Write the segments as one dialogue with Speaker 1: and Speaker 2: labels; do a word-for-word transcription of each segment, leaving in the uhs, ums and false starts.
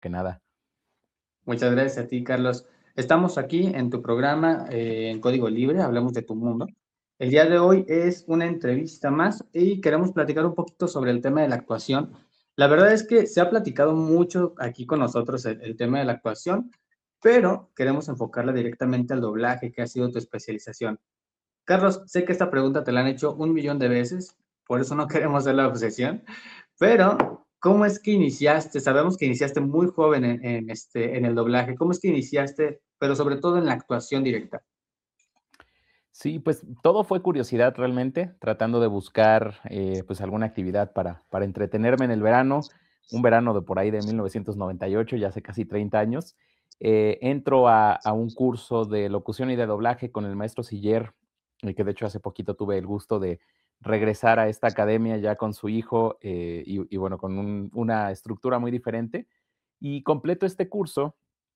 Speaker 1: que nada.
Speaker 2: Muchas gracias a ti, Carlos. Estamos aquí en tu programa eh, en Código Libre, hablamos de tu mundo. El día de hoy es una entrevista más y queremos platicar un poquito sobre el tema de la actuación. La verdad es que se ha platicado mucho aquí con nosotros el, el tema de la actuación, pero queremos enfocarla directamente al doblaje, que ha sido tu especialización. Carlos, sé que esta pregunta te la han hecho un millón de veces, por eso no queremos hacer la obsesión, pero ¿cómo es que iniciaste? Sabemos que iniciaste muy joven en, en este, en el doblaje. ¿Cómo es que iniciaste, pero sobre todo en la actuación directa?
Speaker 1: Sí, pues todo fue curiosidad realmente, tratando de buscar eh, pues alguna actividad para, para entretenerme en el verano, un verano de por ahí de mil novecientos noventa y ocho, ya hace casi treinta años. Eh, entro a, a un curso de locución y de doblaje con el maestro Siller, y que de hecho hace poquito tuve el gusto de regresar a esta academia ya con su hijo eh, y, y, bueno, con un, una estructura muy diferente. Y completo este curso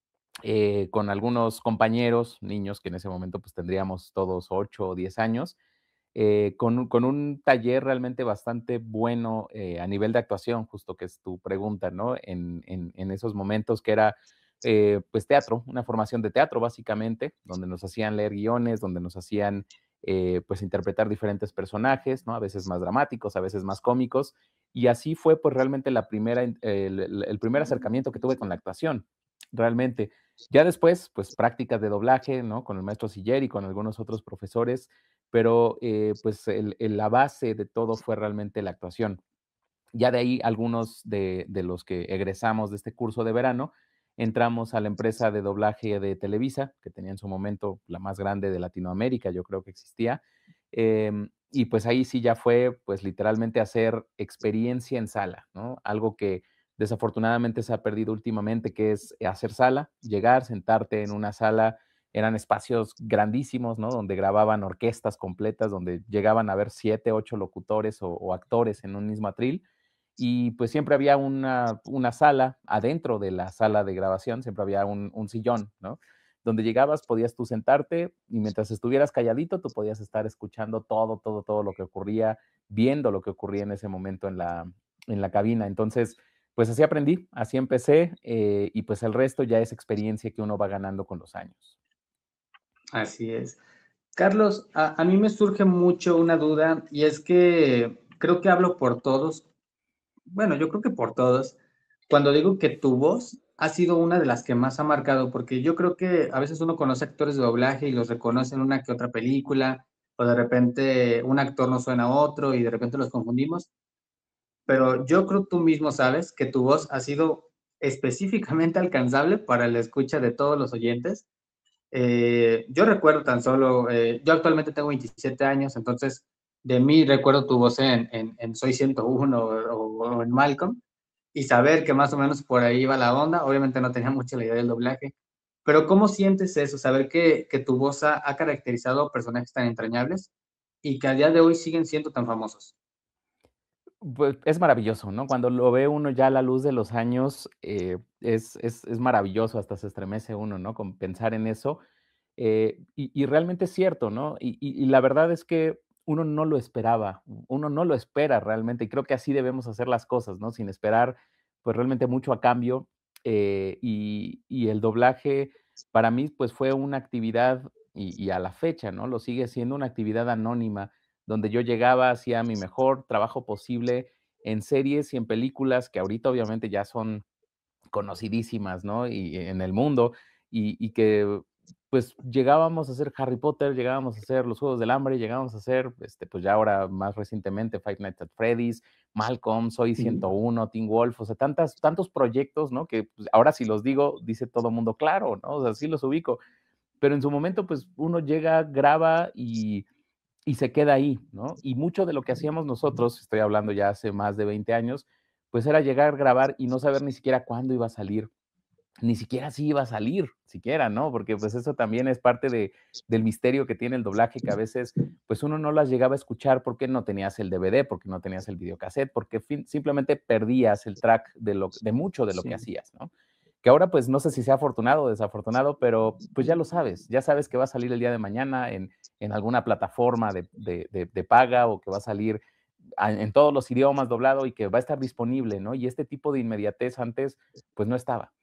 Speaker 1: eh, con algunos compañeros, niños que en ese momento pues tendríamos todos ocho o diez años, eh, con, un, con, un taller realmente bastante bueno eh, a nivel de actuación, justo que es tu pregunta, ¿no? En, en, en esos momentos que era eh, pues teatro, una formación de teatro básicamente, donde nos hacían leer guiones, donde nos hacían eh, pues interpretar diferentes personajes, ¿no? A veces más dramáticos, a veces más cómicos, y así fue pues realmente la primera, el, el, el primer acercamiento que tuve con la actuación, realmente. Ya después, pues prácticas de doblaje, ¿no? Con el maestro Siller y con algunos otros profesores, pero eh, pues el, el, la base de todo fue realmente la actuación. Ya de ahí algunos de, de, los que egresamos de este curso de verano, entramos a la empresa de doblaje de Televisa, que tenía en su momento la más grande de Latinoamérica, yo creo que existía. Eh, y pues ahí sí ya fue, pues literalmente hacer experiencia en sala, ¿no? Algo que desafortunadamente se ha perdido últimamente, que es hacer sala, llegar, sentarte en una sala, eran espacios grandísimos, ¿no? Donde grababan orquestas completas, donde llegaban a ver siete, ocho locutores o, o actores en un mismo atril, y pues siempre había una, una sala, adentro de la sala de grabación, siempre había un, un sillón, ¿no? Donde llegabas, podías tú sentarte y mientras estuvieras calladito, tú podías estar escuchando todo, todo, todo lo que ocurría, viendo lo que ocurría en ese momento en la, en la cabina. Entonces, pues así aprendí, así empecé eh, y pues el resto ya es experiencia que uno va ganando con los años.
Speaker 2: Así es. Carlos, a, a mí me surge mucho una duda y es que creo que hablo por todos. Bueno, yo creo que por todos, cuando digo que tu voz ha sido una de las que más ha marcado, porque yo creo que a veces uno conoce actores de doblaje y los reconoce en una que otra película, o de repente un actor no suena a otro y de repente los confundimos, pero yo creo tú mismo sabes que tu voz ha sido específicamente alcanzable para la escucha de todos los oyentes. Eh, yo recuerdo tan solo, eh, yo actualmente tengo veintisiete años, entonces de mí recuerdo tu voz en, en, en Soy ciento uno o, o, en Malcolm y saber que más o menos por ahí iba la onda. Obviamente no tenía mucha la idea del doblaje, pero ¿cómo sientes eso? Saber que, que tu voz ha, ha caracterizado a personajes tan entrañables y que a día de hoy siguen siendo tan famosos.
Speaker 1: Pues, es maravilloso, ¿no? Cuando lo ve uno ya a la luz de los años, eh, es es es maravilloso, hasta se estremece uno, ¿no? Con pensar en eso, eh, y y realmente es cierto, ¿no? Y y y la verdad es que uno no lo esperaba, uno no lo espera realmente, y creo que así debemos hacer las cosas, ¿no? Sin esperar, pues, realmente mucho a cambio, eh, y y el doblaje para mí, pues, fue una actividad, y y a la fecha, ¿no? Lo sigue siendo una actividad anónima, donde yo llegaba, hacía mi mejor trabajo posible en series y en películas que ahorita obviamente ya son conocidísimas, ¿no? Y en el mundo, y, y que pues llegábamos a hacer Harry Potter, llegábamos a hacer Los Juegos del Hambre, llegábamos a hacer, este, pues ya ahora más recientemente Five Nights at Freddy's, Malcolm, Soy ciento uno, Teen Wolf, o sea, tantas, tantos proyectos, ¿no? Que pues, ahora si los digo, dice todo mundo, claro, ¿no? O sea, sí los ubico, pero en su momento, pues uno llega, graba y y se queda ahí, ¿no? Y mucho de lo que hacíamos nosotros, estoy hablando ya hace más de veinte años, pues era llegar, grabar y no saber ni siquiera cuándo iba a salir, ni siquiera si iba a salir, siquiera, ¿no? Porque pues eso también es parte de, del misterio que tiene el doblaje, que a veces pues uno no las llegaba a escuchar porque no tenías el D V D, porque no tenías el videocassette, porque fin, simplemente perdías el track de, lo, de mucho de lo que
Speaker 2: Sí.
Speaker 1: hacías, ¿no? Que ahora pues no sé si sea afortunado o desafortunado, pero pues ya lo sabes, ya sabes que va a salir el día de mañana en, en alguna plataforma de, de, de, de paga o que va a salir a en todos los idiomas doblado y que va a estar disponible, ¿no? Y este tipo de inmediatez antes, pues, no estaba.